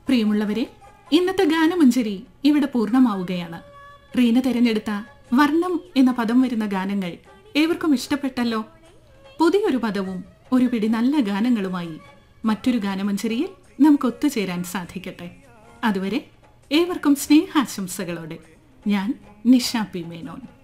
പ്രിയമുള്ളവരെ, ഇന്നത്തെ ഗാനമഞ്ജരി ഇവിടെ പൂർണ്ണമാവുകയാണ്. റീന തെരഞ്ഞെടുത്ത വർണ്ണം എന്ന പദം വരുന്ന ഗാനങ്ങൾ ഏവർക്കും ഇഷ്ടപ്പെട്ടല്ലോ. പുതിയൊരു പദവും ഒരു പിടി നല്ല ഗാനങ്ങളുമായി മറ്റൊരു ഗാനമഞ്ജരിയിൽ നമുക്ക് ഒത്തുചേരാൻ സാധിക്കട്ടെ. അതുവരെ ഏവർക്കും സ്നേഹാശംസകളോടെ ഞാൻ നിഷ പി മേനോൻ.